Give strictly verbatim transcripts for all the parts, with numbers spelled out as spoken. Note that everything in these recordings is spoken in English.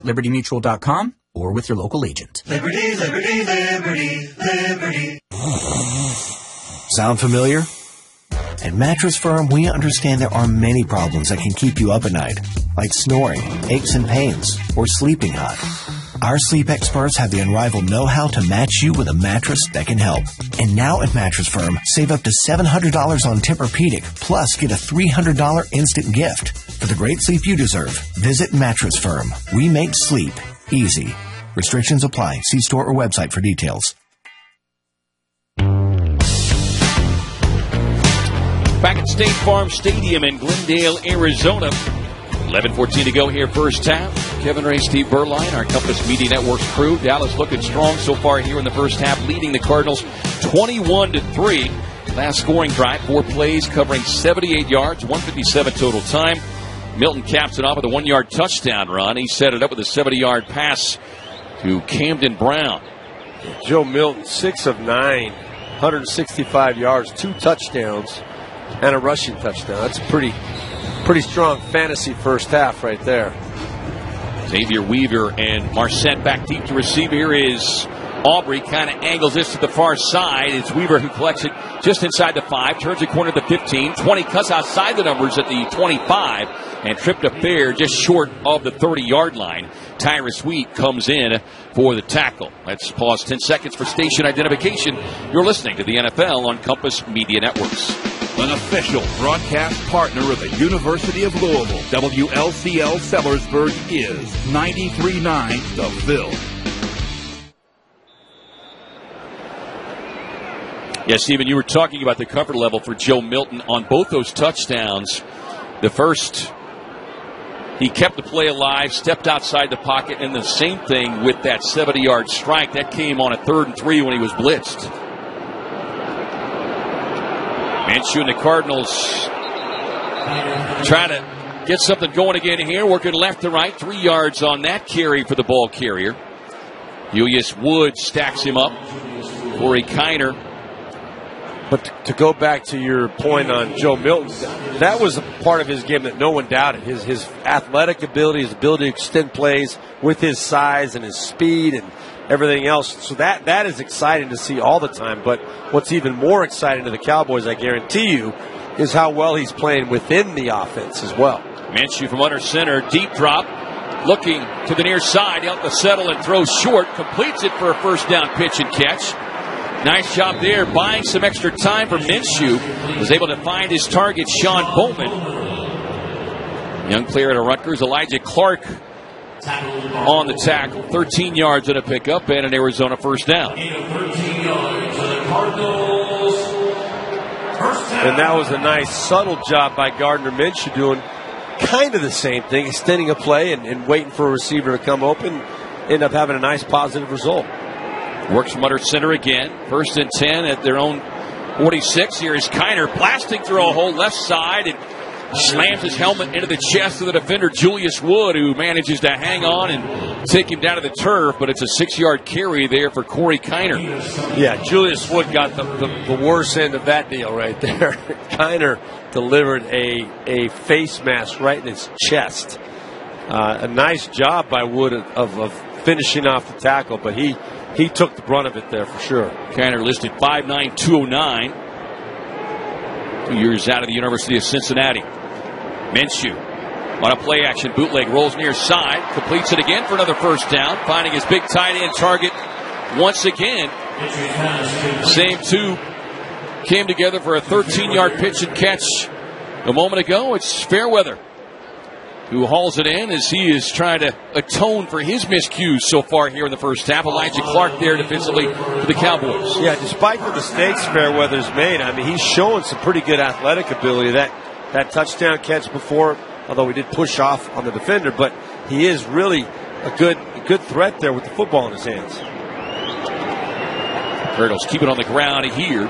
liberty mutual dot com, or with your local agent. Liberty, liberty, liberty, liberty. Sound familiar? At Mattress Firm, we understand there are many problems that can keep you up at night, like snoring, aches and pains, or sleeping hot. Our sleep experts have the unrivaled know-how to match you with a mattress that can help. And now at Mattress Firm, save up to seven hundred dollars on Tempur-Pedic, plus get a three hundred dollars instant gift. For the great sleep you deserve, visit Mattress Firm. We make sleep easy. Restrictions apply. See store or website for details. Back at State Farm Stadium in Glendale, Arizona. eleven fourteen to go here, first half. Kevin Ray, Steve Berline, our Compass Media Networks crew. Dallas looking strong so far here in the first half, leading the Cardinals twenty-one to three. Last scoring drive, four plays, covering seventy-eight yards, one fifty-seven total time. Milton caps it off with a one-yard touchdown run. He set it up with a seventy-yard pass to Camden Brown. Joe Milton, six of nine, one hundred sixty-five yards, two touchdowns, and a rushing touchdown. That's a pretty, pretty strong fantasy first half right there. Xavier Weaver and Marcette back deep to receive. Here is Aubrey, kind of angles this to the far side. It's Weaver who collects it just inside the five, turns the corner at the fifteen, twenty, cuts outside the numbers at the twenty-five, and tripped up there just short of the thirty-yard line. Tyrus Wheat comes in for the tackle. Let's pause ten seconds for station identification. You're listening to the N F L on Compass Media Networks. An official broadcast partner of the University of Louisville, W L C L Sellersburg is ninety-three point nine The Ville. Yes, Stephen, you were talking about the comfort level for Joe Milton on both those touchdowns. The first, he kept the play alive, stepped outside the pocket, and the same thing with that seventy-yard strike. That came on a third and three when he was blitzed. Minshew and the Cardinals trying to get something going again here, working left to right. Three yards on that carry for the ball carrier. Julius Wood stacks him up. Corey Kiner. But to go back to your point on Joe Milton, that was a part of his game that no one doubted. His his athletic ability, his ability to extend plays with his size and his speed and everything else. So that that is exciting to see all the time. But what's even more exciting to the Cowboys, I guarantee you, is how well he's playing within the offense as well. Minshew from under center, deep drop, looking to the near side, out to settle and throws short, completes it for a first down pitch and catch. Nice job there, buying some extra time for Minshew. Was able to find his target, Sean Bowman. Young player at Rutgers, Elijah Clark on the tackle. thirteen yards on a pickup and an Arizona first down. thirteen yards to the Cardinals. First down. And that was a nice subtle job by Gardner Minshew doing kind of the same thing, extending a play and, and waiting for a receiver to come open. End up having a nice positive result. Works from under center again. First and ten at their own forty-six. Here is Kiner blasting through a hole left side and slams his helmet into the chest of the defender, Julius Wood, who manages to hang on and take him down to the turf, but it's a six-yard carry there for Corey Kiner. Yeah, Julius Wood got the, the, the worst end of that deal right there. Kiner delivered a, a face mask right in his chest. Uh, a nice job by Wood of, of, of finishing off the tackle, but he, he took the brunt of it there for sure. Kiner listed five nine, two oh nine. Two years out of the University of Cincinnati. Minshew on a play action bootleg, rolls near side, completes it again for another first down, finding his big tight end target once again. Same two came together for a thirteen-yard pitch and catch a moment ago. It's Fairweather who hauls it in as he is trying to atone for his miscues so far here in the first half. Elijah Clark there defensively for the Cowboys. Yeah, despite the mistakes Fairweather's made, I mean, he's showing some pretty good athletic ability. That that touchdown catch before, although he did push off on the defender, but he is really a good a good threat there with the football in his hands. Cardinals keep it on the ground here.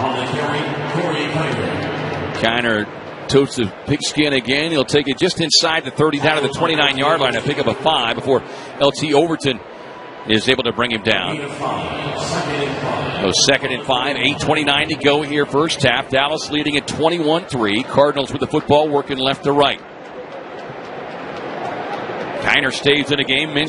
Kiner totes the pigskin again. He'll take it just inside the thirty, down to the twenty-nine-yard line, to pick up a five before L T Overton is able to bring him down. So second and five, eight twenty-nine to go here first half. Dallas leading at twenty-one three. Cardinals with the football working left to right. Kiner Niner stays in a game.